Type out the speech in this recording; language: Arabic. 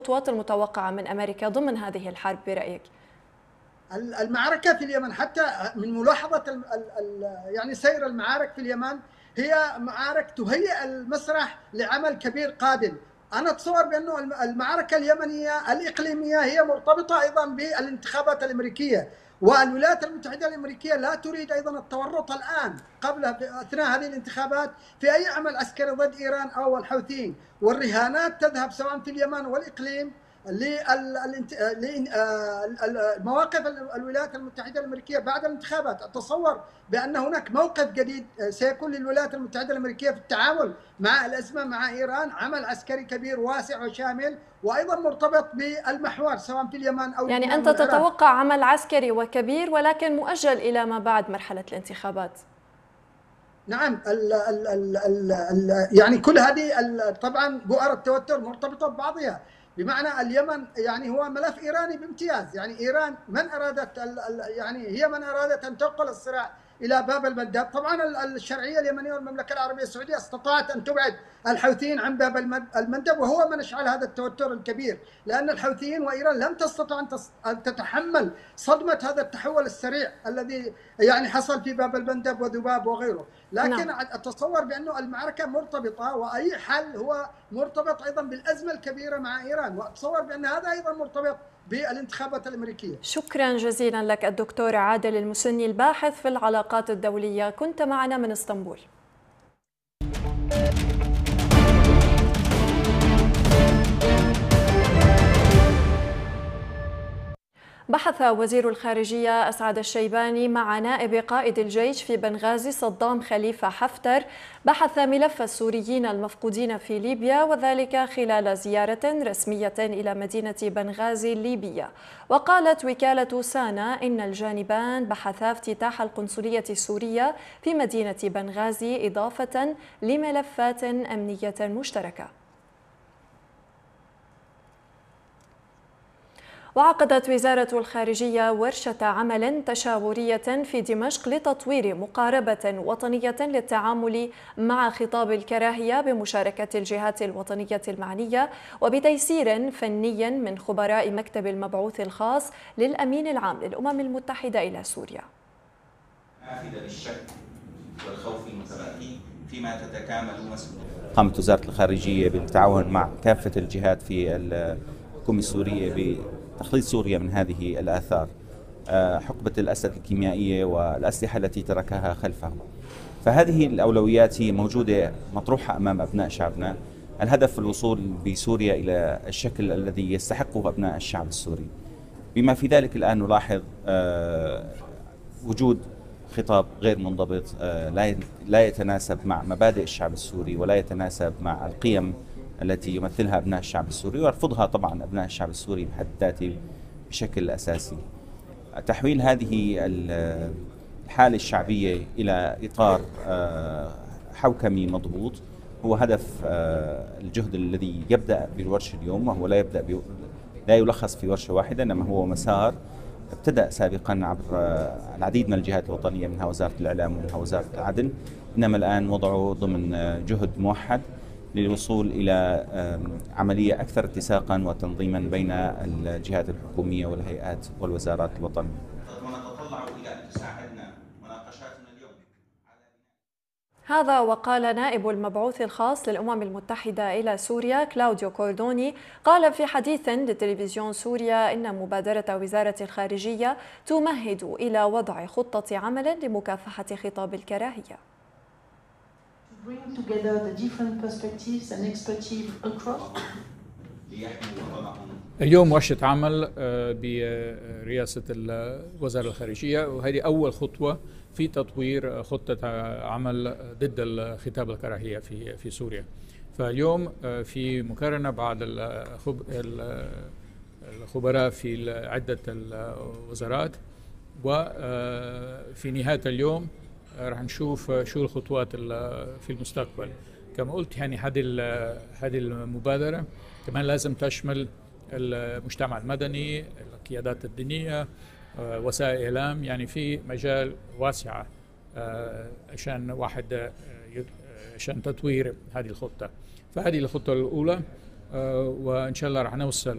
الخطوات المتوقعة من أمريكا ضمن هذه الحرب برأيك؟ المعركة في اليمن حتى من ملاحظة يعني سير المعارك في اليمن هي معارك تهيئ المسرح لعمل كبير قادم. أنا أتصور بأنه المعركة اليمنية الإقليمية هي مرتبطة أيضا بالانتخابات الأمريكية، والولايات المتحدة الأمريكية لا تريد أيضا التورط الآن قبل أثناء هذه الانتخابات في أي عمل عسكري ضد إيران أو الحوثيين، والرهانات تذهب سواء في اليمن والإقليم لمواقف الولايات المتحدة الأمريكية بعد الانتخابات. أتصور بأن هناك موقف جديد سيكون للولايات المتحدة الأمريكية في التعامل مع الأزمة مع إيران، عمل عسكري كبير واسع وشامل وأيضا مرتبط بالمحور سواء في اليمن أو يعني لبنان أنت والعراق. تتوقع عمل عسكري وكبير ولكن مؤجل إلى ما بعد مرحلة الانتخابات. نعم، يعني كل هذه طبعا بؤر التوتر مرتبطة ببعضها، بمعنى اليمن يعني هو ملف إيراني بامتياز. يعني إيران من أرادت يعني هي من أرادت أن تنقل الصراع إلى باب المندب. طبعا الشرعية اليمنية والمملكة العربية السعودية استطاعت أن تبعد الحوثيين عن باب المندب، وهو من أشعل هذا التوتر الكبير، لأن الحوثيين وإيران لم تستطع أن تتحمل صدمة هذا التحول السريع الذي يعني حصل في باب المندب وذباب وغيره. لكن نعم. أتصور بأنه المعركة مرتبطة، وأي حل هو مرتبط أيضا بالأزمة الكبيرة مع إيران، وأتصور بأن هذا أيضا مرتبط بالانتخابات الأمريكية. شكرا جزيلا لك الدكتور عادل المسني الباحث في العلاقات الدولية، كنت معنا من اسطنبول. بحث وزير الخارجية أسعد الشيباني مع نائب قائد الجيش في بنغازي صدام خليفة حفتر بحث ملف السوريين المفقودين في ليبيا، وذلك خلال زيارة رسمية إلى مدينة بنغازي الليبية. وقالت وكالة سانا إن الجانبان بحثا افتتاح القنصلية السورية في مدينة بنغازي إضافة لملفات أمنية مشتركة. وعقدت وزارة الخارجية ورشة عمل تشاورية في دمشق لتطوير مقاربة وطنية للتعامل مع خطاب الكراهية بمشاركة الجهات الوطنية المعنية وبتيسير فني من خبراء مكتب المبعوث الخاص للأمين العام للأمم المتحدة إلى سوريا. نافذة للشك والخوف المتبادل فيما تتكامل مسؤولية. قامت وزارة الخارجية بالتعاون مع كافة الجهات في الحكومة السورية تخليص سوريا من هذه الآثار، حقبة الأسد الكيميائية والأسلحة التي تركها خلفه. فهذه الأولويات هي موجودة مطروحة أمام أبناء شعبنا. الهدف الوصول بسوريا إلى الشكل الذي يستحقه أبناء الشعب السوري، بما في ذلك الآن نلاحظ وجود خطاب غير منضبط لا يتناسب مع مبادئ الشعب السوري ولا يتناسب مع القيم التي يمثلها أبناء الشعب السوري ويرفضها طبعا أبناء الشعب السوري بحد ذاته بشكل أساسي. تحويل هذه الحالة الشعبية إلى إطار حوكمي مضبوط هو هدف الجهد الذي يبدأ بالورشة اليوم، وهو لا يلخص في ورشة واحدة، إنما هو مسار ابتدأ سابقا عبر العديد من الجهات الوطنية منها وزارة الإعلام ومنها وزارة العدل، إنما الآن وضعه ضمن جهد موحد للوصول إلى عملية أكثر اتساقا وتنظيما بين الجهات الحكومية والهيئات والوزارات الوطنية. ونتطلع إلى أن تساعدنا مناقشاتنا اليوم. هذا وقال نائب المبعوث الخاص للأمم المتحدة إلى سوريا كلاوديو كوردوني، قال في حديث لتلفزيون سوريا إن مبادرة وزارة الخارجية تمهد إلى وضع خطة عمل لمكافحة خطاب الكراهية. Bring together the different perspectives and expertise across. اليوم ورشة عمل برئاسة وزارة الخارجية، وهذه أول خطوة في تطوير خطة عمل ضد خطاب الكراهية في سوريا. فاليوم في مقارنة بعض الخبراء في عدة الوزارات، وفي نهاية اليوم راح نشوف شو الخطوات في المستقبل. كما قلت يعني هذه المبادرة كمان لازم تشمل المجتمع المدني، القيادات الدينية، وسائل الإعلام، يعني في مجال واسعة عشان تطوير هذه الخطة. فهذه الخطة الأولى، وإن شاء الله راح نوصل